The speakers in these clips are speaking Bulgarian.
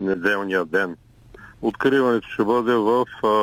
неделния ден. Откриването ще бъде в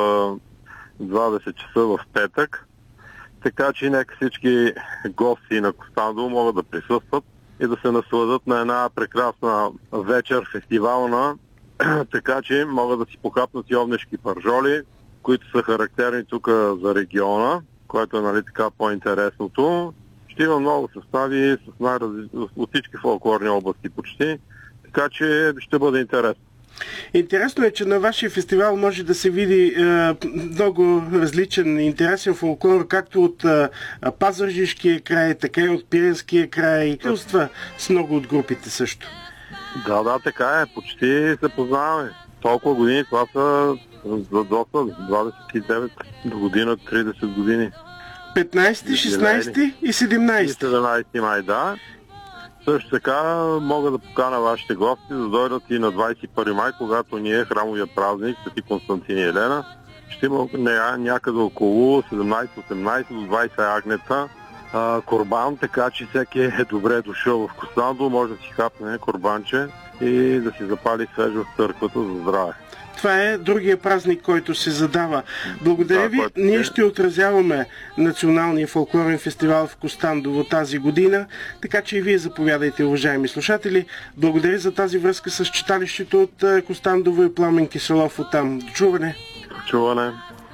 20 часа в петък, така че нека всички гости на Костандово могат да присъстват и да се насладят на една прекрасна вечер фестивална, така че могат да си покапнат и овнешки пържоли, които са характерни тук за региона, което е, нали, така по-интересното. Ще има много състави от всички фолклорни области почти, така че ще бъде интересно. Интересно е, че на вашия фестивал може да се види много различен интересен фолклор, както от Пазарджишкия край, така и от Пиринския край. Чувства с много от групите също. Да, така е. Почти се познаваме. Толкова години, това са за доста, 29 до година, 30 години. 15, 16 и 17. И 17 май, да. Също така мога да покана вашите гости да дойдат и на 21 май, когато ние храмовия празник Свети Константин и Елена. Ще има някъде около 17-18 до 20 агнеца корбан, така че всеки е добре дошъл в Костандово, може да си хапне корбанче и да си запали свежо в църквата за здраве. Това е другия празник, който се задава. Благодаря ви. Ние ще отразяваме Националния фолклорен фестивал в Костандово тази година, така че и вие заповядайте, уважаеми слушатели. Благодаря за тази връзка с читалището от Костандово и Пламен Киселов оттам. До чуване! До чуване!